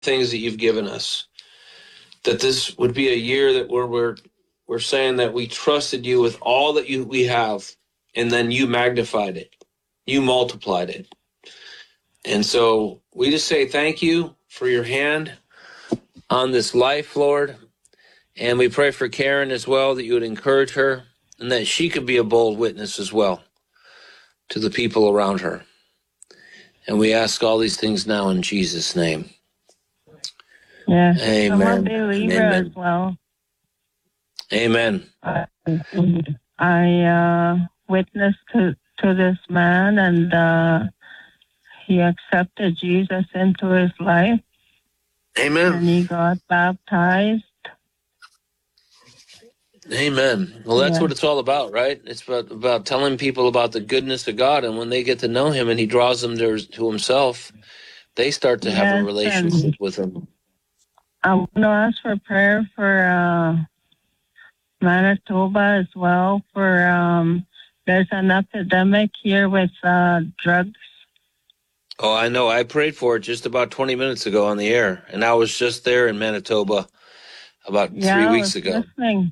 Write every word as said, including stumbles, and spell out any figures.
things that you've given us, that this would be a year that we're we're we're saying that we trusted you with all that you we have, and then you magnified it, you multiplied it. And so we just say thank you for your hand on this life, Lord. And we pray for Karen as well, that you would encourage her and that she could be a bold witness as well to the people around her. And we ask all these things now in Jesus' name. Yeah, Amen. I'm a believer Amen. as well. Amen. I, I uh, witnessed to, to this man, and uh, he accepted Jesus into his life. Amen. And he got baptized. Amen. Well, that's Yeah. what it's all about, right? It's about, about telling people about the goodness of God, and when they get to know him and he draws them to, to himself, they start to Yes, have a relationship and with him. I want to ask for prayer for uh, Manitoba as well. For um, there's an epidemic here with uh, drugs. Oh, I know. I prayed for it just about twenty minutes ago on the air, and I was just there in Manitoba about Yeah, three I weeks was ago. listening.